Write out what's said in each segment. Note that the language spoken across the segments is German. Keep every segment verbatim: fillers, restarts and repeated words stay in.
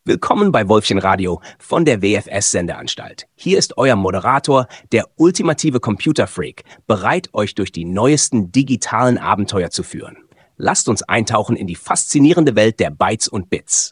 Willkommen bei Wolfchen Radio von der W F S-Sendeanstalt. Hier ist euer Moderator, der ultimative Computerfreak, bereit, euch durch die neuesten digitalen Abenteuer zu führen. Lasst uns eintauchen in die faszinierende Welt der Bytes und Bits.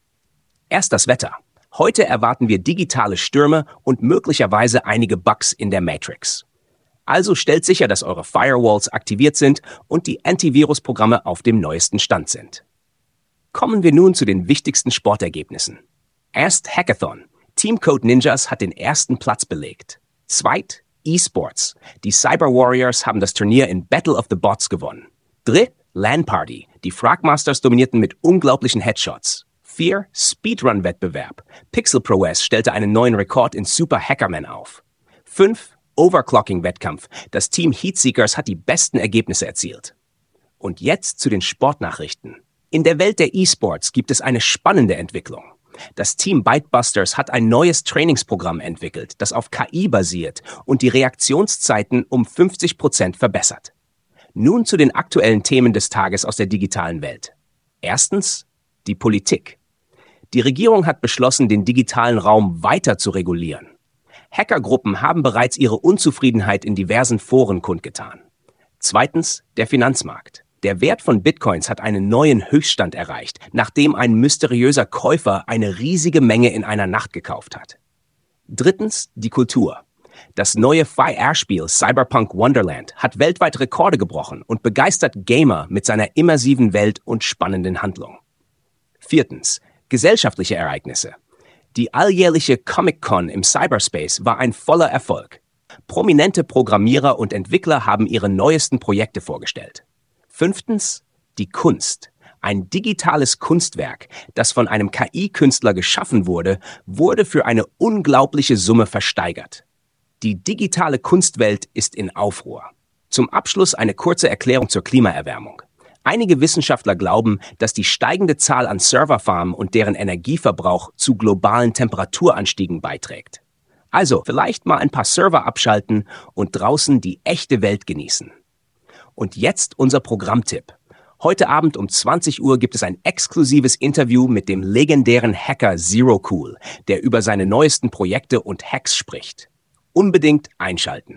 Erst das Wetter. Heute erwarten wir digitale Stürme und möglicherweise einige Bugs in der Matrix. Also stellt sicher, dass eure Firewalls aktiviert sind und die Antivirus-Programme auf dem neuesten Stand sind. Kommen wir nun zu den wichtigsten Sportergebnissen. Erst Hackathon. Team Code Ninjas hat den ersten Platz belegt. Zweit, E-Sports. Die Cyber Warriors haben das Turnier in Battle of the Bots gewonnen. Dritt, LAN Party. Die Fragmasters dominierten mit unglaublichen Headshots. Vier, Speedrun-Wettbewerb. Pixel Pro S stellte einen neuen Rekord in Super Hackerman auf. Fünf, Overclocking-Wettkampf. Das Team Heatseekers hat die besten Ergebnisse erzielt. Und jetzt zu den Sportnachrichten. In der Welt der E-Sports gibt es eine spannende Entwicklung. Das Team Bytebusters hat ein neues Trainingsprogramm entwickelt, das auf K I basiert und die Reaktionszeiten um fünfzig Prozent verbessert. Nun zu den aktuellen Themen des Tages aus der digitalen Welt. Erstens, die Politik. Die Regierung hat beschlossen, den digitalen Raum weiter zu regulieren. Hackergruppen haben bereits ihre Unzufriedenheit in diversen Foren kundgetan. Zweitens, der Finanzmarkt. Der Wert von Bitcoins hat einen neuen Höchststand erreicht, nachdem ein mysteriöser Käufer eine riesige Menge in einer Nacht gekauft hat. Drittens, die Kultur. Das neue V R-Spiel Cyberpunk Wonderland hat weltweit Rekorde gebrochen und begeistert Gamer mit seiner immersiven Welt und spannenden Handlung. Viertens, gesellschaftliche Ereignisse. Die alljährliche Comic-Con im Cyberspace war ein voller Erfolg. Prominente Programmierer und Entwickler haben ihre neuesten Projekte vorgestellt. Fünftens, die Kunst. Ein digitales Kunstwerk, das von einem K I-Künstler geschaffen wurde, wurde für eine unglaubliche Summe versteigert. Die digitale Kunstwelt ist in Aufruhr. Zum Abschluss eine kurze Erklärung zur Klimaerwärmung. Einige Wissenschaftler glauben, dass die steigende Zahl an Serverfarmen und deren Energieverbrauch zu globalen Temperaturanstiegen beiträgt. Also vielleicht mal ein paar Server abschalten und draußen die echte Welt genießen. Und jetzt unser Programmtipp. Heute Abend um zwanzig Uhr gibt es ein exklusives Interview mit dem legendären Hacker Zerocool, der über seine neuesten Projekte und Hacks spricht. Unbedingt einschalten.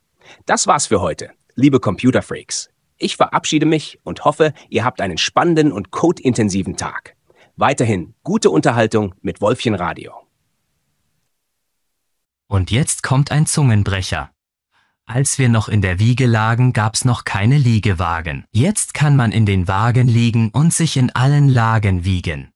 Das war's für heute, liebe Computerfreaks. Ich verabschiede mich und hoffe, ihr habt einen spannenden und codeintensiven Tag. Weiterhin gute Unterhaltung mit Wolfchen Radio. Und jetzt kommt ein Zungenbrecher. Als wir noch in der Wiege lagen, gab's noch keine Liegewagen. Jetzt kann man in den Wagen liegen und sich in allen Lagen wiegen.